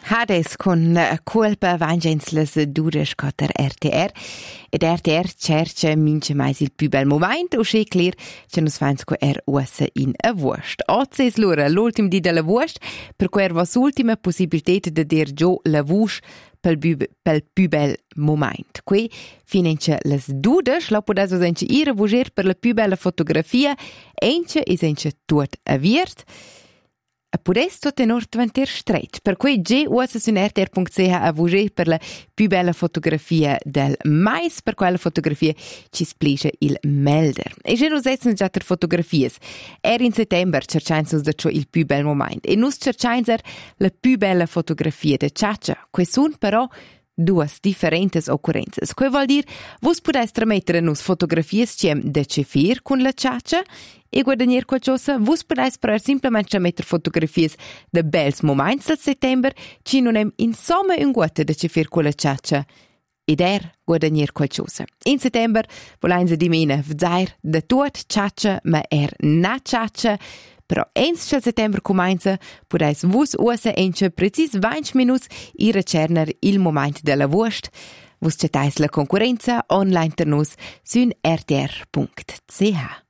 Hades con colpa vangens las duras cotter RTR ed RTR cerca mince mais il più bel moment o sche clear che nos fans co ussa in a vuost. Oggi es l'ora l'ultim di della vuost per quer vos ultima possibilità de dir giù la vuost pel più bel moment. Qui finisce las dudas, la podes ence ira vuger per la più bella fotografia, ence is ence tuot a viert. A podes tot en ort vanter streit. Per cui ge ussa sun rtr.ch a vuger per la più bella fotografia del mais, per quella fotografia ci splisce il melder. E ge nos essen già ter fotografies. In settember cercains da ciò il più bel moment. E nus cercains la più bella fotografia de ciaccia. Que sun però duas differentes occurrences. Quei vuol dir, vos podes tramettere nus fotografies ciem de cefir con la ciaccia e guadagner qualcosa, vos podes però simplement tramettere fotografies de bels moments del settember ci non hem insomma un guata de cefir con la ciaccia ed guadagner qualcosa. In settember volein di mena vzair de tuot ciaccia ma na ciaccia. Però ens che settembre comincia, podeis vus ussa ence precis 20 minuts ira cerner il moment della vuost. Vus cetais la concorrenza online ter nus sun rtr.ch.